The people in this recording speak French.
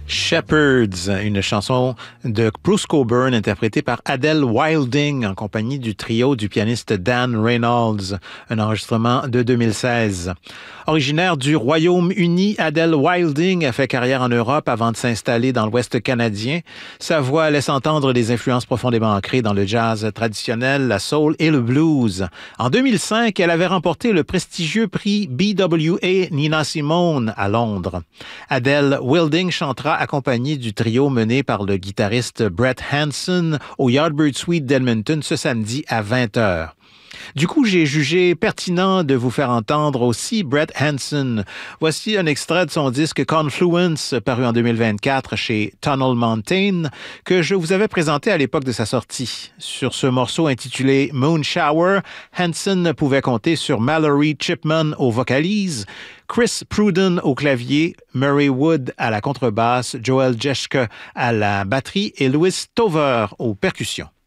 Shepherds, une chanson de Bruce Cockburn interprétée par Adele Wilding en compagnie du trio du pianiste Dan Reynolds, un enregistrement de 2016. Originaire du Royaume-Uni, Adele Wilding a fait carrière en Europe avant de s'installer dans l'Ouest canadien. Sa voix laisse entendre des influences profondément ancrées dans le jazz traditionnel, la soul et le blues. En 2005, elle avait remporté le prestigieux prix BWA Nina Simone à Londres. Adele Wilding chantera accompagnée du trio mené par le guitariste Brett Hanson au Yardbird Suite d'Edmonton ce samedi à 20h. Du coup, j'ai jugé pertinent de vous faire entendre aussi Brett Hanson. Voici un extrait de son disque Confluence, paru en 2024 chez Tunnel Mountain, que je vous avais présenté à l'époque de sa sortie. Sur ce morceau intitulé Moon Shower, Hanson pouvait compter sur Mallory Chipman aux vocalises, Chris Pruden au clavier, Murray Wood à la contrebasse, Joel Jeschke à la batterie et Louis Tover aux percussions.